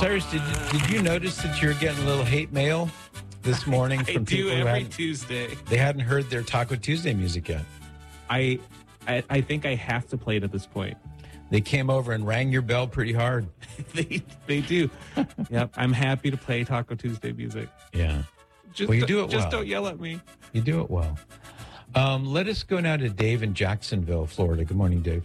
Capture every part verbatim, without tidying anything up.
Cyrus, did, did you notice that you're getting a little hate mail this morning from I do people who every hadn't, Tuesday. they hadn't heard their Taco Tuesday music yet? I, I I think I have to play it at this point. They came over and rang your bell pretty hard. they they do. Yep, I'm happy to play Taco Tuesday music. Yeah. Just Well, you do it Just well. don't yell at me. You do it well. Um, let us go now to Dave in Jacksonville, Florida. Good morning, Dave.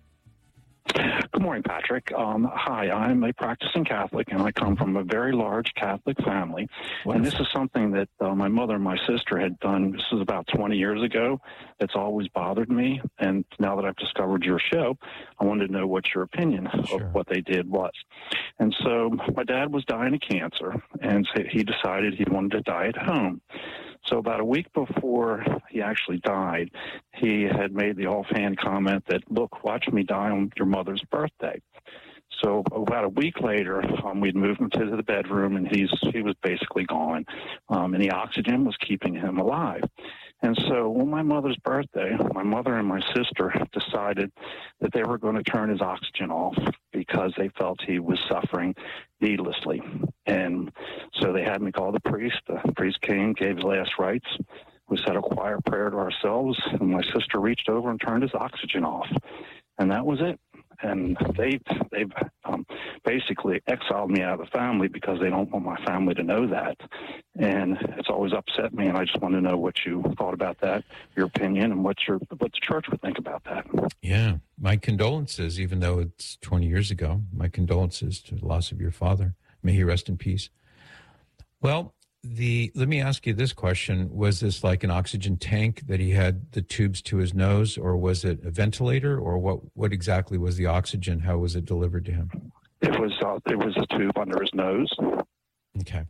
Good morning, Patrick. Um, hi, I'm a practicing Catholic, and I come from a very large Catholic family. Wonderful. And this is something that uh, my mother and my sister had done. This is about twenty years ago. It's always bothered me. And now that I've discovered your show, I wanted to know what your opinion Sure. of what they did was. And so my dad was dying of cancer, and so he decided he wanted to die at home. So about a week before he actually died, he had made the offhand comment that, look, watch me die on your mother's birthday. So about a week later, um, we'd moved him to the bedroom, and he's he was basically gone, um, and the oxygen was keeping him alive. And so on my mother's birthday, my mother and my sister decided that they were going to turn his oxygen off because they felt he was suffering needlessly. And so they had me call the priest. The priest came, gave his last rites. We said a quiet prayer to ourselves, and my sister reached over and turned his oxygen off. And that was it. And they, they've um, basically exiled me out of the family because they don't want my family to know that. And it's always upset me, and I just want to know what you thought about that, your opinion, and what your what the church would think about that. Yeah. My condolences, even though it's twenty years ago. My condolences to the loss of your father. May he rest in peace. Well, the let me ask you this question. Was this like an oxygen tank that he had the tubes to his nose, or was it a ventilator, or what, what exactly was the oxygen? How was it delivered to him? It was uh, it was a tube under his nose. Okay.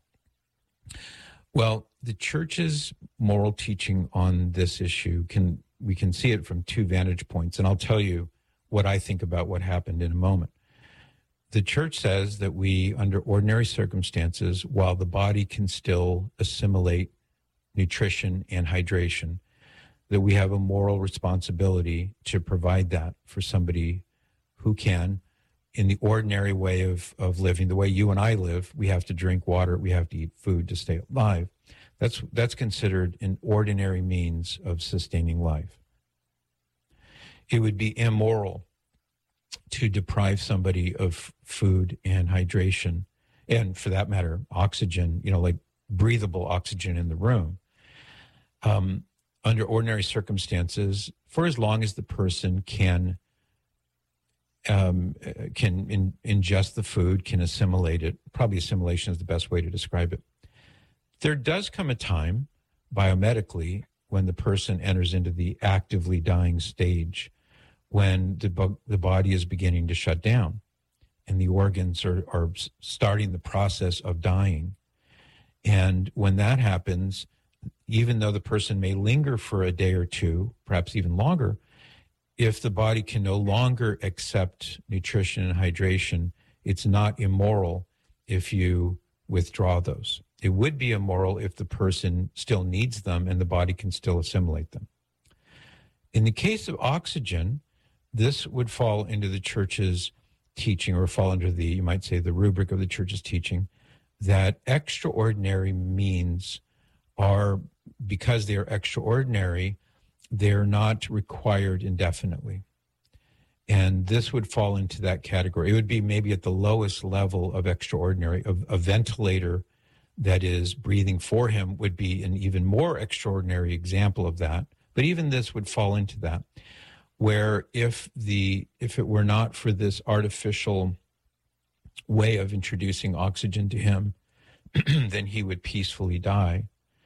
Well, the church's moral teaching on this issue, can we can see it from two vantage points, and I'll tell you what I think about what happened in a moment. The church says that we, under ordinary circumstances, while the body can still assimilate nutrition and hydration, that we have a moral responsibility to provide that for somebody who can, in the ordinary way of, of living, the way you and I live. We have to drink water, we have to eat food to stay alive. That's, that's considered an ordinary means of sustaining life. It would be immoral to deprive somebody of food and hydration, and for that matter, oxygen, you know, like breathable oxygen in the room, um, under ordinary circumstances, for as long as the person can um, can in, ingest the food, can assimilate it. Probably assimilation is the best way to describe it. There does come a time, biomedically, when the person enters into the actively dying stage, when the, the body is beginning to shut down and the organs are, are starting the process of dying. And when that happens, even though the person may linger for a day or two, perhaps even longer, if the body can no longer accept nutrition and hydration, it's not immoral if you withdraw those. It would be immoral if the person still needs them and the body can still assimilate them. In the case of oxygen, this would fall into the church's teaching, or fall under the, you might say, the rubric of the church's teaching, that extraordinary means are, because they are extraordinary, they're not required indefinitely. And this would fall into that category. It would be maybe at the lowest level of extraordinary. A, a ventilator that is breathing for him would be an even more extraordinary example of that. But even this would fall into that, where if the if it were not for this artificial way of introducing oxygen to him, then he would peacefully die.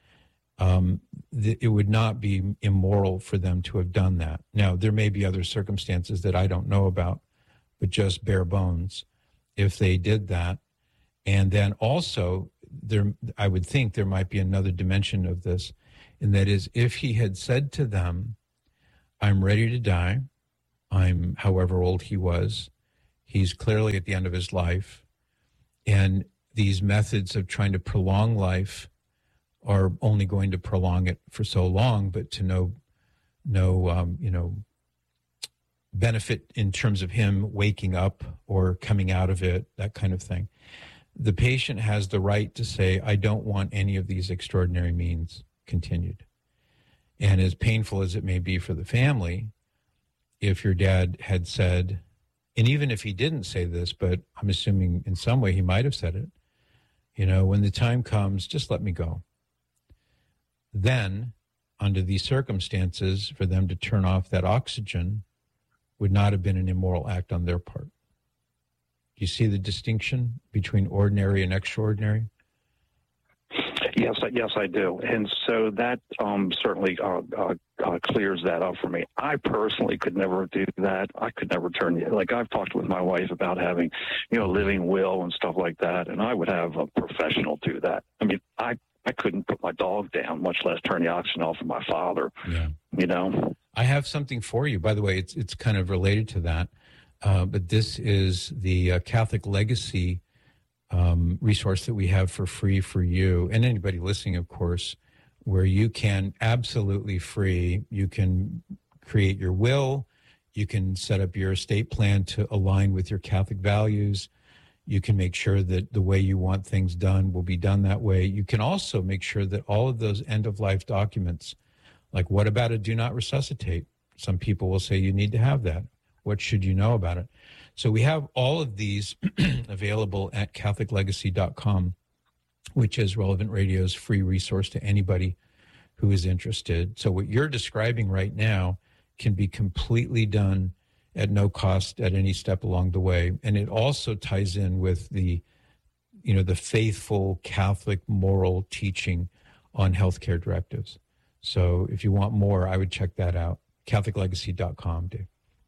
Um, th- it would not be immoral for them to have done that. Now, there may be other circumstances that I don't know about, but just bare bones, if they did that. And then also, there, I would think there might be another dimension of this, and that is if he had said to them, I'm ready to die. I'm however old he was. He's clearly at the end of his life. And these methods of trying to prolong life are only going to prolong it for so long, but to no, no, um, you know, benefit in terms of him waking up or coming out of it, that kind of thing. the patient has the right to say, I don't want any of these extraordinary means continued. And as painful as it may be for the family, if your dad had said, and even if he didn't say this, but I'm assuming in some way he might have said it, you know, when the time comes, just let me go. Then, under these circumstances, for them to turn off that oxygen would not have been an immoral act on their part. Do you see the distinction between ordinary and extraordinary? Yes, yes, I do. And so that um, certainly uh, uh, uh, clears that up for me. I personally could never do that. I could never turn, like I've talked with my wife about having, you know, living will and stuff like that, and I would have a professional do that. I mean, I, I couldn't put my dog down, much less turn the oxygen off for my father, yeah. you know. I have something for you. By the way, it's, it's kind of related to that, uh, but this is the uh, Catholic Legacy Um, resource that we have for free for you and anybody listening, of course, where you can absolutely free, you can create your will, you can set up your estate plan to align with your Catholic values, you can make sure that the way you want things done will be done that way. You can also make sure that all of those end-of-life documents, like what about a do not resuscitate? Some people will say you need to have that. What should you know about it? So we have all of these available at Catholic Legacy dot com, which is Relevant Radio's free resource to anybody who is interested. So what you're describing right now can be completely done at no cost at any step along the way. And it also ties in with the, you know, the faithful Catholic moral teaching on healthcare directives. So if you want more, I would check that out. Catholic Legacy dot com, Dave.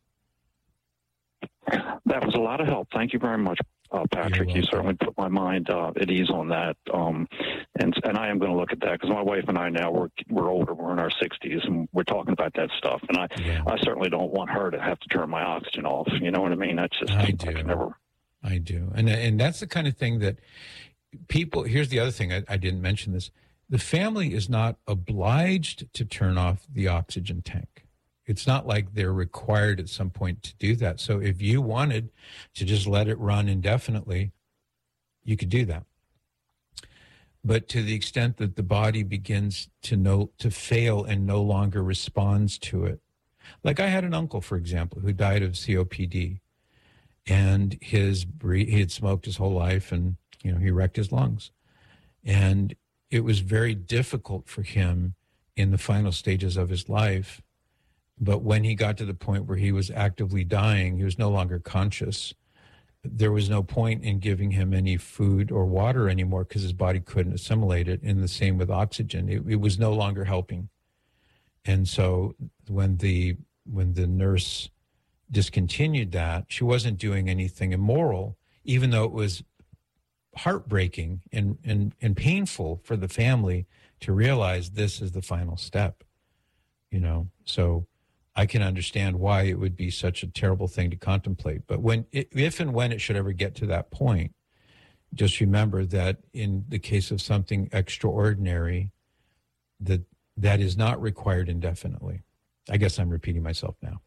That was a lot of help. Thank you very much, uh, Patrick. You certainly put my mind uh, at ease on that. Um, and and I am going to look at that because my wife and I now, we're, we're older. We're in our sixties, and we're talking about that stuff. And I, yeah. I certainly don't want her to have to turn my oxygen off. You know what I mean? That's just, I do. I can never. I do. And, and that's the kind of thing that people, here's the other thing, I, I didn't mention this. The family is not obliged to turn off the oxygen tank. It's not like they're required at some point to do that. So if you wanted to just let it run indefinitely, you could do that. But to the extent that the body begins to know, to fail and no longer responds to it. Like I had an uncle, for example, who died of C O P D, and his he had smoked his whole life, and you know he wrecked his lungs. And it was very difficult for him in the final stages of his life. But when he got to the point where he was actively dying, he was no longer conscious. There was no point in giving him any food or water anymore because his body couldn't assimilate it. And the same with oxygen. It, it was no longer helping. And so when the when the nurse discontinued that, she wasn't doing anything immoral, even though it was heartbreaking and, and, and painful for the family to realize this is the final step, you know. So I can understand why it would be such a terrible thing to contemplate. But when, if and when it should ever get to that point, just remember that in the case of something extraordinary, that that is not required indefinitely. I guess I'm repeating myself now.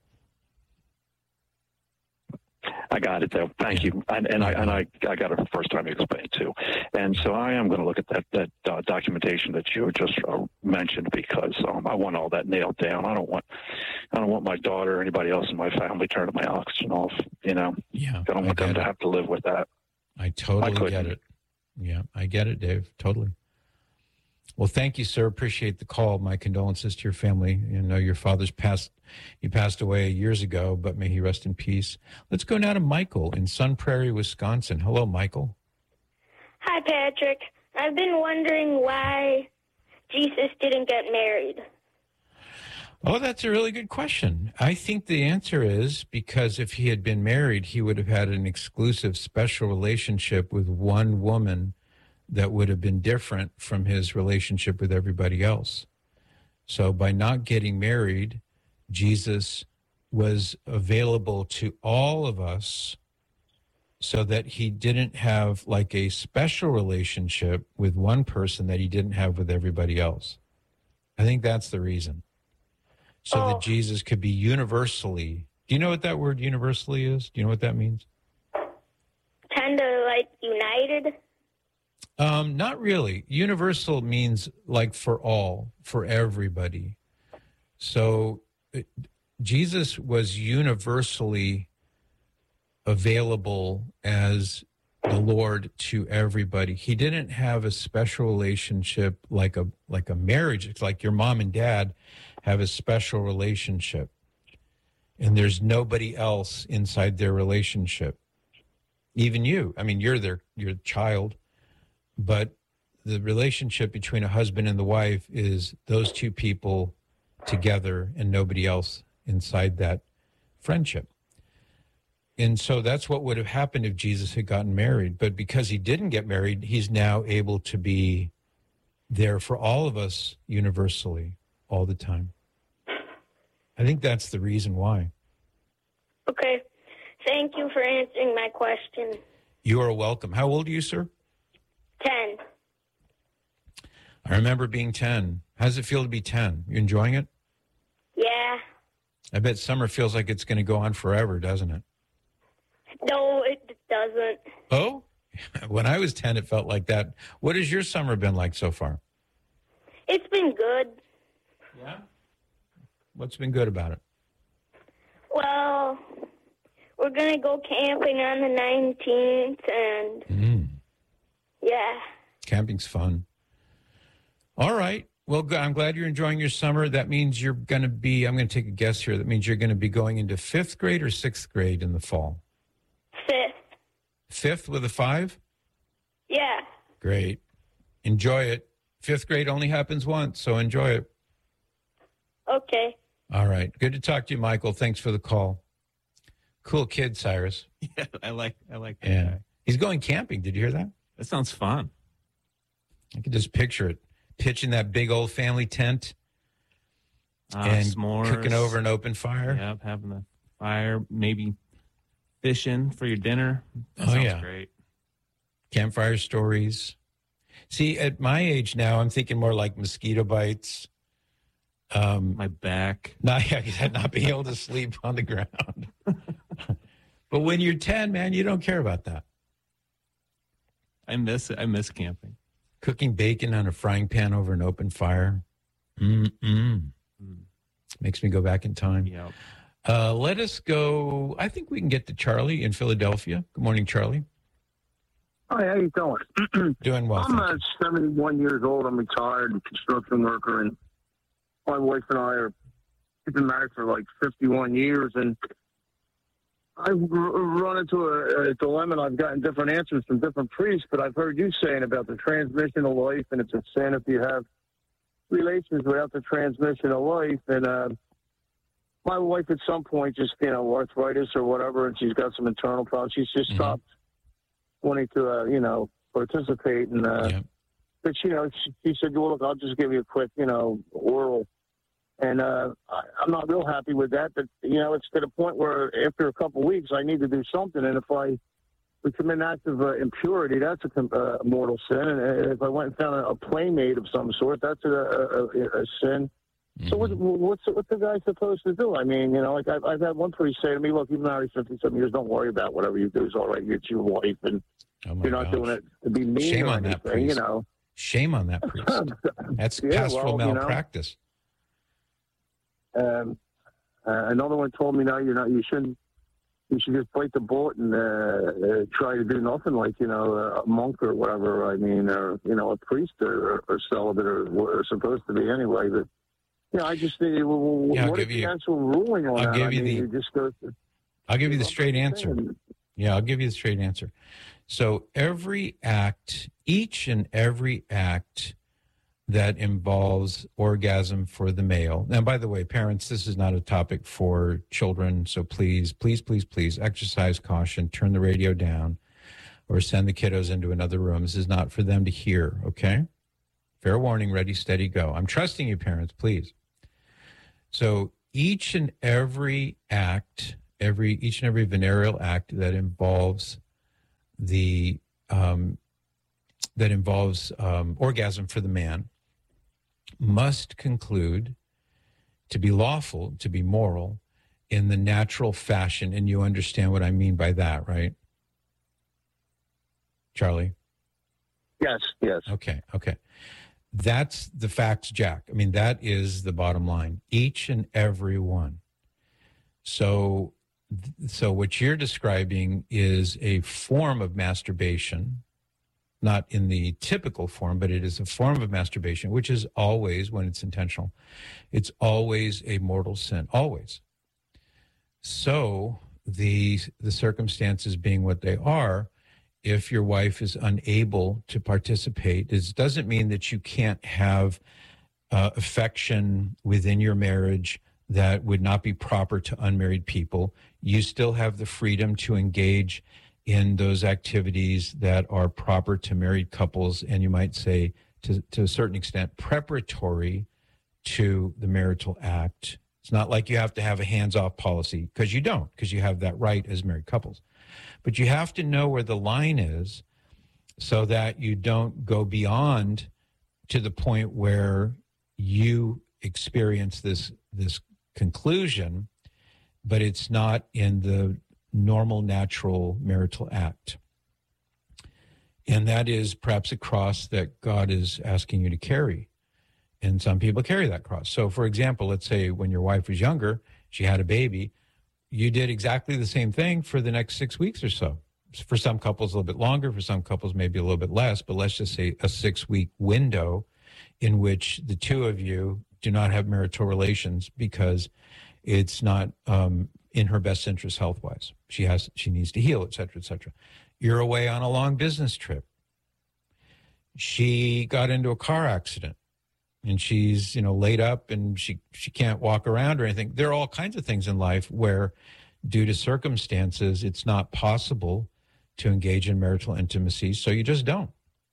I got it, though. Thank you. And, and I and I, I got it the first time you explained it, too. And so I am going to look at that that uh, documentation that you just uh, mentioned because um, I want all that nailed down. I don't want I don't want my daughter or anybody else in my family turning my oxygen off. You know, yeah, I don't want I them to it. have to live with that. I totally I get it. Yeah, I get it, Dave. Totally. Well, thank you, sir. Appreciate the call. My condolences to your family. You know, your father's passed, he passed away years ago, but may he rest in peace. Let's go now to Michael in Sun Prairie, Wisconsin. Hello, Michael. Hi, Patrick. I've been wondering why Jesus didn't get married. Oh, that's a really good question. I think the answer is because if he had been married, he would have had an exclusive special relationship with one woman that would have been different from his relationship with everybody else. So by not getting married, Jesus was available to all of us so that he didn't have like a special relationship with one person that he didn't have with everybody else. I think that's the reason. So oh. that Jesus could be universally, do you know what that word universally is? Do you know what that means? Kind of like united. Um, not really. Universal means like for all, for everybody. So it, Jesus was universally available as the Lord to everybody. He didn't have a special relationship like a like a marriage. It's like your mom and dad have a special relationship, and there's nobody else inside their relationship. Even you. I mean, you're their your child, but the relationship between a husband and the wife is those two people together and nobody else inside that friendship. And so that's what would have happened if Jesus had gotten married. But because he didn't get married, he's now able to be there for all of us universally all the time. I think that's the reason why. Okay. Thank you for answering my question. You are welcome. How old are you, sir? Ten. I remember being ten. How does it feel to be ten? You enjoying it? Yeah. I bet summer feels like it's going to go on forever, doesn't it? No, it doesn't. Oh? When I was ten, it felt like that. What has your summer been like so far? It's been good. Yeah? What's been good about it? Well, we're going to go camping on the nineteenth, and Mm. yeah. Camping's fun. All right. Well, g- I'm glad you're enjoying your summer. That means you're going to be, I'm going to take a guess here. That means you're going to be going into fifth grade or sixth grade in the fall? Fifth. Fifth with a five? Yeah. Great. Enjoy it. Fifth grade only happens once, so enjoy it. Okay. All right. Good to talk to you, Michael. Thanks for the call. Cool kid, Cyrus. Yeah, I like I like that Yeah. guy. He's going camping. Did you hear that? That sounds fun. I can just picture it. Pitching that big old family tent Uh, and s'mores. cooking over an open fire. Yep, having a fire, maybe fishing for your dinner. That Oh, sounds yeah. great. Campfire stories. See, at my age now, I'm thinking more like mosquito bites. Um, My back. not, yeah, not being able to sleep on the ground. But when you're ten, man, you don't care about that. I miss it. I miss camping. Cooking bacon on a frying pan over an open fire. Mm-mm. Mm. Makes me go back in time. Yep. Uh, let us go. I think we can get to Charlie in Philadelphia. Good morning, Charlie. Hi, how you doing? Doing well. I'm thank uh, you. seventy-one years old. I'm retired, construction worker, and my wife and I are we've been married for like fifty-one years. And I've r- run into a, a dilemma. And I've gotten different answers from different priests, but I've heard you saying about the transmission of life, and it's a sin if you have relations without the transmission of life. And uh, my wife, at some point, just you know, arthritis or whatever, and she's got some internal problems. She's just Mhm. stopped wanting to, uh, you know, participate. And, uh, Yeah. but, you know, she, she said, well, look, I'll just give you a quick, you know, oral. And uh, I, I'm not real happy with that. But, you know, it's to the point where after a couple of weeks, I need to do something. And if I we commit an act of uh, impurity, that's a uh, mortal sin. And uh, if I went and found a, a playmate of some sort, that's a, a, a, a sin. So what, what's what's the guy supposed to do? I mean, you know, like I've, I've had one priest say to me, "Look, you've been married fifty-seven years. Don't worry about whatever you do. It's all right. It's your wife, and Oh my you're not gosh. doing it to be mean Shame or on that anything." You priest. know, Shame on that priest. That's Yeah, pastoral well, you know. malpractice. um, uh, another one told me, "No, you're not. You shouldn't. You should just bite the bullet and uh, uh, try to do nothing like you know a monk or whatever. I mean, or you know a priest or, or celibate or, or supposed to be anyway." But you know, I just think, well, Yeah, I'll what is give the you- actual ruling on I'll that? give I you mean, the- you just go. To, I'll give you the straight answer. And, Yeah, I'll give you the straight answer. So every act, each and every act that involves orgasm for the male. Now, by the way, parents, this is not a topic for children. So please, please, please, please exercise caution, turn the radio down, or send the kiddos into another room. This is not for them to hear, okay? Fair warning, ready, steady, go. I'm trusting you, parents, please. So each and every act, every each and every venereal act that involves the um, that involves um, orgasm for the man must conclude to be lawful, to be moral, in the natural fashion. And you understand what I mean by that, right, Charlie? Yes, yes. Okay, okay. That's the facts, Jack. I mean, that is the bottom line. Each and every one. So, so what you're describing is a form of masturbation, not in the typical form, but it is a form of masturbation, which is always, when it's intentional, it's always a mortal sin, always. So the the circumstances being what they are, if your wife is unable to participate, it doesn't mean that you can't have uh, affection within your marriage that would not be proper to unmarried people. You still have the freedom to engage in those activities that are proper to married couples, and you might say, to, to a certain extent, preparatory to the marital act. It's not like you have to have a hands-off policy, because you don't, because you have that right as married couples. But you have to know where the line is so that you don't go beyond to the point where you experience this this conclusion, but it's not in the normal, natural marital act. And that is perhaps a cross that God is asking you to carry. And some people carry that cross. So, for example, let's say when your wife was younger, she had a baby, you did exactly the same thing for the next six weeks or so. For some couples, a little bit longer. For some couples, maybe a little bit less. But let's just say a six-week window in which the two of you do not have marital relations because it's not um, in her best interest health-wise. She has, she needs to heal, et cetera, et cetera. You're away on a long business trip. She got into a car accident. And she's, you know, laid up and she, she can't walk around or anything. There are all kinds of things in life where, due to circumstances, it's not possible to engage in marital intimacy, so you just don't.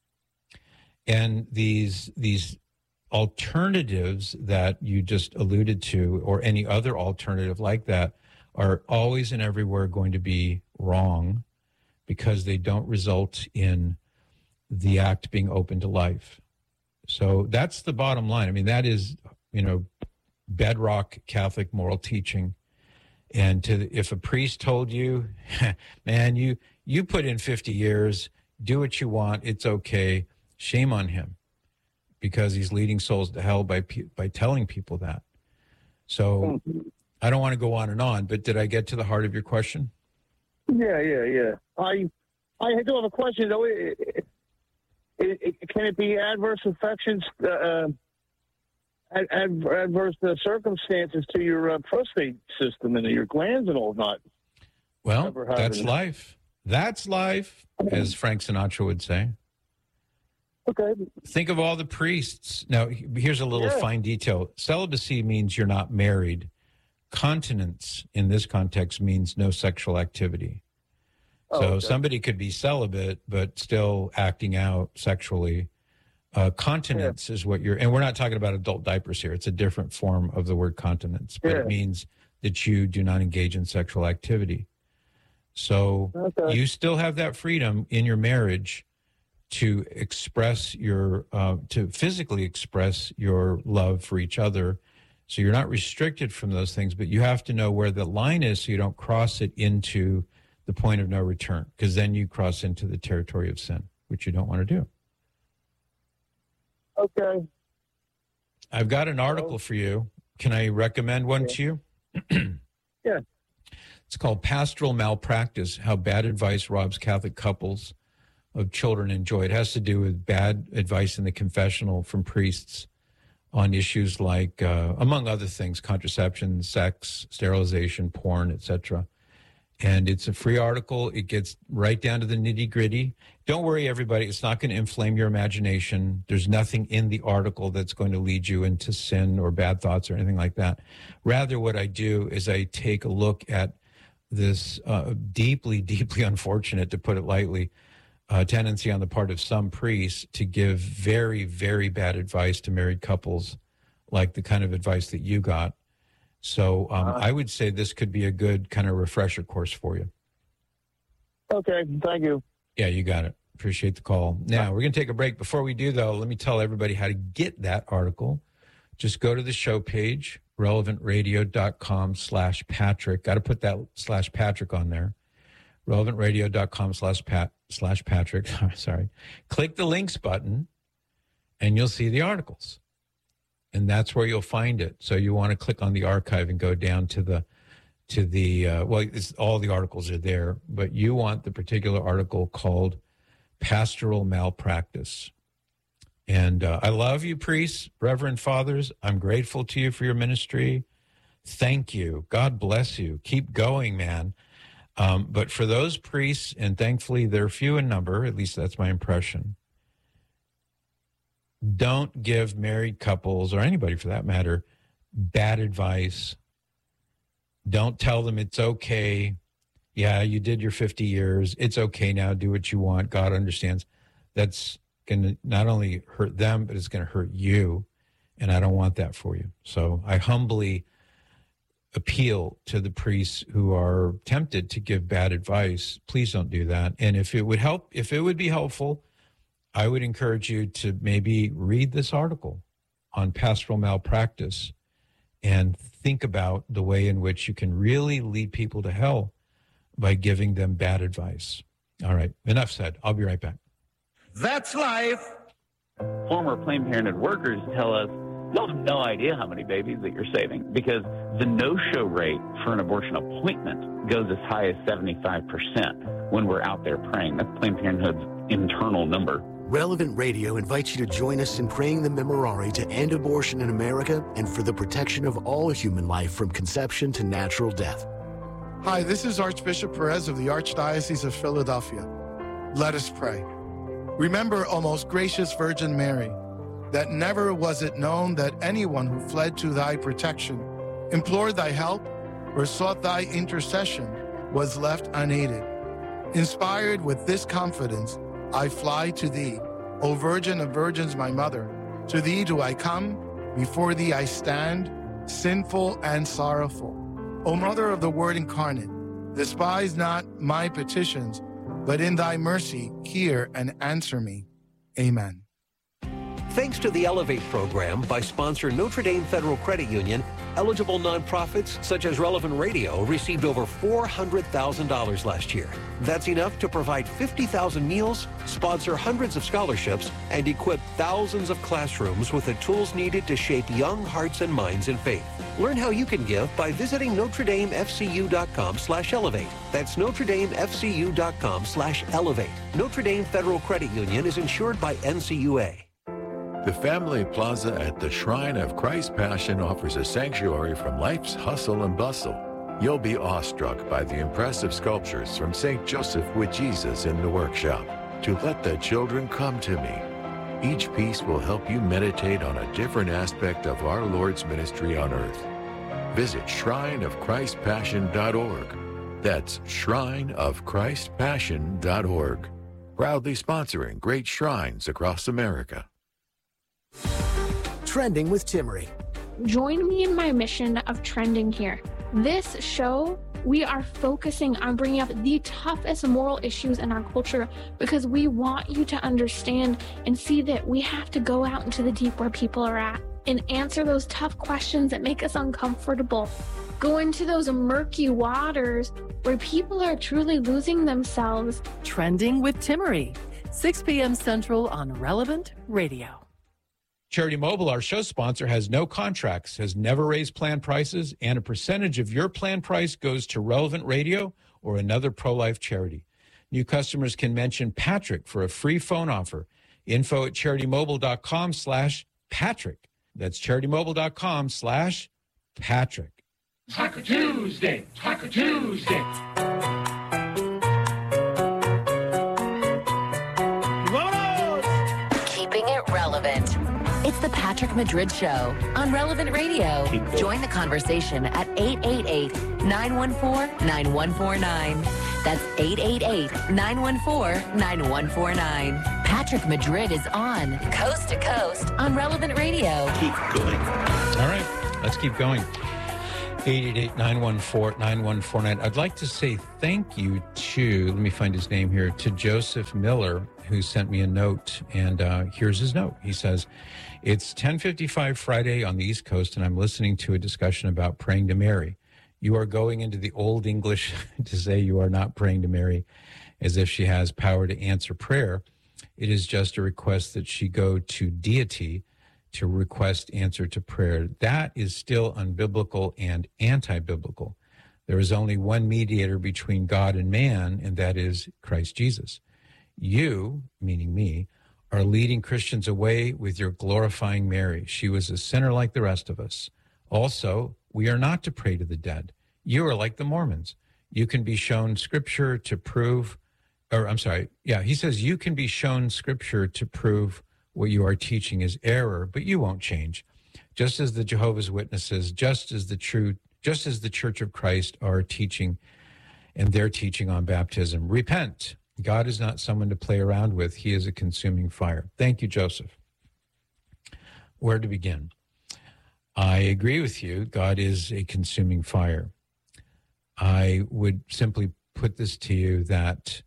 And these these alternatives that you just alluded to, or any other alternative like that, are always and everywhere going to be wrong because they don't result in the act being open to life. So that's the bottom line. I mean, that is, you know, bedrock Catholic moral teaching. And to if a priest told you, man, you you put in fifty years, do what you want, it's okay, shame on him, because he's leading souls to hell by by telling people that. So I don't want to go on and on, but did I get to the heart of your question? Yeah, yeah, yeah. I I do have a question though. It, it, It, it, can it be adverse affections, uh, ad, ad, adverse uh, circumstances to your uh, prostate system and your glands and all that? Well, that's life. That's life, as Frank Sinatra would say. Okay. Think of all the priests. Now, here's a little yeah. fine detail. Celibacy means you're not married. Continence, in this context, means no sexual activity. So oh, okay. somebody could be celibate, but still acting out sexually. Uh, continence yeah. is what you're, and we're not talking about adult diapers here. It's a different form of the word continence, but yeah. it means that you do not engage in sexual activity. So okay. you still have that freedom in your marriage to express your, uh, to physically express your love for each other. So you're not restricted from those things, but you have to know where the line is so you don't cross it into the point of no return, because then you cross into the territory of sin, which you don't want to do. Okay. I've got an article for you. Can I recommend one yeah. to you? yeah. It's called Pastoral Malpractice, How Bad Advice Robs Catholic Couples of Children and Joy. It has to do with bad advice in the confessional from priests on issues like, uh, among other things, contraception, sex, sterilization, porn, et cetera. And it's a free article. It gets right down to the nitty gritty. Don't worry, everybody. It's not going to inflame your imagination. There's nothing in the article that's going to lead you into sin or bad thoughts or anything like that. Rather, what I do is I take a look at this uh, deeply, deeply unfortunate, to put it lightly, uh, tendency on the part of some priests to give very, very bad advice to married couples, like the kind of advice that you got. So um, uh, I would say this could be a good kind of refresher course for you. Okay, thank you. Yeah, you got it. Appreciate the call. Now, we're going to take a break. Before we do, though, let me tell everybody how to get that article. Just go to the show page, relevant radio dot com slash Patrick. Got to put that slash Patrick on there. relevantradio.com slash pat slash Patrick. Sorry. Click the links button and you'll see the articles. And that's where you'll find it. So you want to click on the archive and go down to the, to the uh, well, it's, all the articles are there, but you want the particular article called Pastoral Malpractice. And uh, I love you, priests, reverend fathers. I'm grateful to you for your ministry. Thank you. God bless you. Keep going, man. Um, but for those priests, and thankfully they're few in number, at least that's my impression, don't give married couples, or anybody for that matter, bad advice. Don't tell them it's okay. Yeah, you did your fifty years. It's okay now. Do what you want. God understands. That's going to not only hurt them, but it's going to hurt you. And I don't want that for you. So I humbly appeal to the priests who are tempted to give bad advice. Please don't do that. And if it would help, if it would be helpful, I would encourage you to maybe read this article on pastoral malpractice and think about the way in which you can really lead people to hell by giving them bad advice. All right, enough said. I'll be right back. That's life. Former Planned Parenthood workers tell us, you have no idea how many babies that you're saving, because the no-show rate for an abortion appointment goes as high as seventy-five percent when we're out there praying. That's Planned Parenthood's internal number. Relevant Radio invites you to join us in praying the Memorare to end abortion in America and for the protection of all human life from conception to natural death. Hi, this is Archbishop Perez of the Archdiocese of Philadelphia. Let us pray. Remember, O most gracious Virgin Mary, that never was it known that anyone who fled to thy protection, implored thy help, or sought thy intercession was left unaided. Inspired with this confidence, I fly to thee, O Virgin of Virgins, my mother. To thee do I come, before thee I stand, sinful and sorrowful. O Mother of the Word incarnate, despise not my petitions, but in thy mercy hear and answer me. Amen. Thanks to the Elevate program by sponsor Notre Dame Federal Credit Union, eligible nonprofits such as Relevant Radio received over four hundred thousand dollars last year. That's enough to provide fifty thousand meals, sponsor hundreds of scholarships, and equip thousands of classrooms with the tools needed to shape young hearts and minds in faith. Learn how you can give by visiting NotreDameFCU.com slash elevate. That's NotreDameFCU.com slash elevate. Notre Dame Federal Credit Union is insured by N C U A. The Family Plaza at the Shrine of Christ Passion offers a sanctuary from life's hustle and bustle. You'll be awestruck by the impressive sculptures from Saint Joseph with Jesus in the workshop. To Let the Children Come to Me. Each piece will help you meditate on a different aspect of our Lord's ministry on earth. Visit shrine of christ passion dot org. That's shrine of christ passion dot org. Proudly sponsoring great shrines across America. Trending with Timmerie. Join me in my mission of trending here. This show, we are focusing on bringing up the toughest moral issues in our culture because we want you to understand and see that we have to go out into the deep where people are at and answer those tough questions that make us uncomfortable. Go into those murky waters where people are truly losing themselves. Trending with Timmerie, six p.m. Central on Relevant Radio. Charity Mobile, our show sponsor, has no contracts, has never raised plan prices, and a percentage of your plan price goes to Relevant Radio or another pro-life charity. New customers can mention Patrick for a free phone offer. Info at CharityMobile.com slash Patrick. That's CharityMobile.com slash Patrick. Taco Tuesday, Taco Tuesday. Keeping it relevant. It's the Patrick Madrid Show on Relevant Radio. Join the conversation at eight eight eight, nine one four, nine one four nine. That's eight eight eight, nine one four, nine one four nine. Patrick Madrid is on Coast to Coast on Relevant Radio. Keep going. All right, let's keep going. eight eight eight, nine one four, nine one four nine. I'd like to say thank you to, let me find his name here, to Joseph Miller, who sent me a note. And uh, here's his note. He says, it's ten fifty-five Friday on the East Coast, and I'm listening to a discussion about praying to Mary. You are going into the old English to say you are not praying to Mary as if she has power to answer prayer. It is just a request that she go to deity to request answer to prayer. That is still unbiblical and anti-biblical. There is only one mediator between God and man, and that is Christ Jesus. You, meaning me, are leading Christians away with your glorifying Mary. She was a sinner like the rest of us. Also, we are not to pray to the dead. You are like the Mormons. You can be shown scripture to prove, or I'm sorry, yeah, he says you can be shown scripture to prove what you are teaching is error, but you won't change. Just as the Jehovah's Witnesses, just as the true, just as the Church of Christ are teaching and they're teaching on baptism. Repent. God is not someone to play around with. He is a consuming fire. Thank you, Joseph. Where to begin? I agree with you. God is a consuming fire. I would simply put this to you that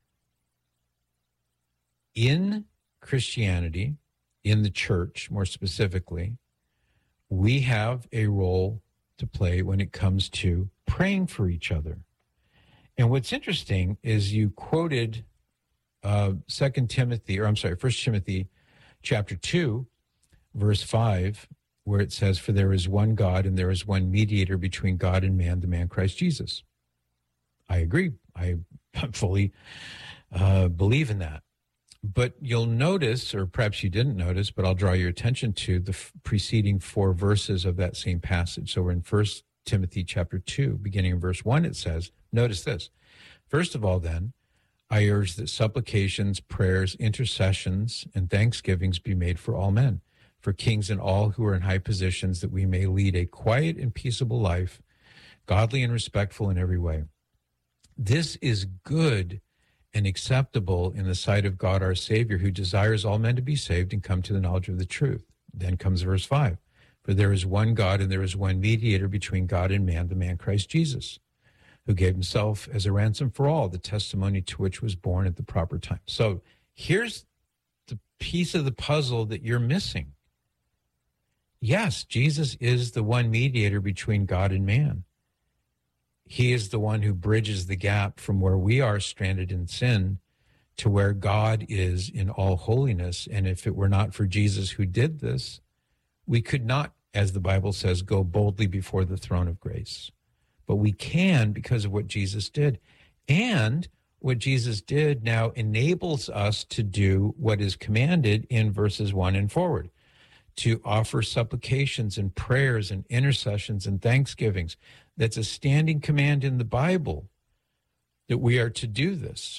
in Christianity, in the church more specifically, we have a role to play when it comes to praying for each other. And what's interesting is you quoted uh, Second Timothy, or I'm sorry, First Timothy chapter two, verse five, where it says, "For there is one God and there is one mediator between God and man, the man Christ Jesus." I agree. I fully uh, believe in that. But you'll notice, or perhaps you didn't notice, but I'll draw your attention to the f- preceding four verses of that same passage. So we're in First Timothy chapter two, beginning in verse one, it says, notice this. "First of all, then, I urge that supplications, prayers, intercessions, and thanksgivings be made for all men, for kings and all who are in high positions, that we may lead a quiet and peaceable life, godly and respectful in every way. This is good and acceptable in the sight of God our Savior, who desires all men to be saved and come to the knowledge of the truth." Then comes verse five. "For there is one God and there is one mediator between God and man, the man Christ Jesus, who gave himself as a ransom for all, the testimony to which was born at the proper time." So here's the piece of the puzzle that you're missing. Yes, Jesus is the one mediator between God and man. He is the one who bridges the gap from where we are stranded in sin to where God is in all holiness. And if it were not for Jesus who did this, we could not, as the Bible says, go boldly before the throne of grace. But we can because of what Jesus did. And what Jesus did now enables us to do what is commanded in verses one and forward, to offer supplications and prayers and intercessions and thanksgivings. That's a standing command in the Bible that we are to do this.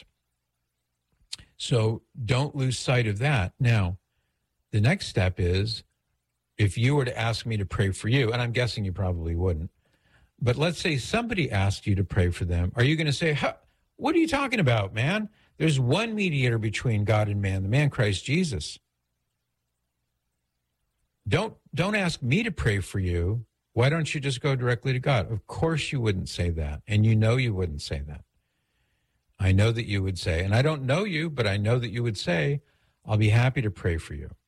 So don't lose sight of that. Now, the next step is, if you were to ask me to pray for you, and I'm guessing you probably wouldn't, but let's say somebody asked you to pray for them, are you going to say, "What are you talking about, man? There's one mediator between God and man, the man Christ Jesus. Don't, don't ask me to pray for you. Why don't you just go directly to God?" Of course you wouldn't say that, and you know you wouldn't say that. I know that you would say, and I don't know you, but I know that you would say, "I'll be happy to pray for you."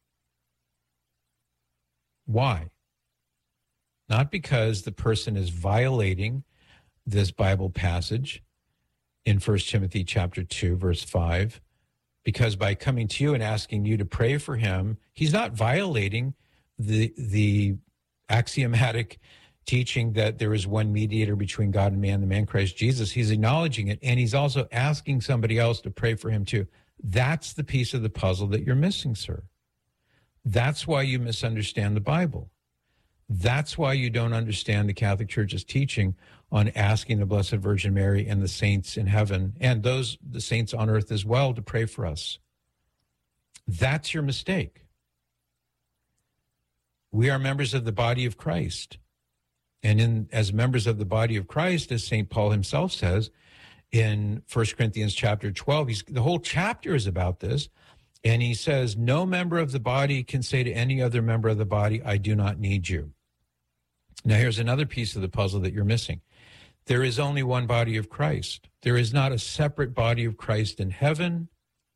Why? Not because the person is violating this Bible passage in First Timothy chapter two, verse five, because by coming to you and asking you to pray for him, he's not violating the the axiomatic teaching that there is one mediator between God and man, the man Christ Jesus. He's acknowledging it, and he's also asking somebody else to pray for him too. That's the piece of the puzzle that you're missing, sir. That's why you misunderstand the Bible. That's why you don't understand the Catholic Church's teaching on asking the Blessed Virgin Mary and the saints in heaven, and those the saints on earth as well, to pray for us. That's your mistake. We are members of the body of Christ. And in as members of the body of Christ, as Saint Paul himself says in First Corinthians chapter twelve, he's, the whole chapter is about this. And he says, no member of the body can say to any other member of the body, "I do not need you." Now, here's another piece of the puzzle that you're missing. There is only one body of Christ. There is not a separate body of Christ in heaven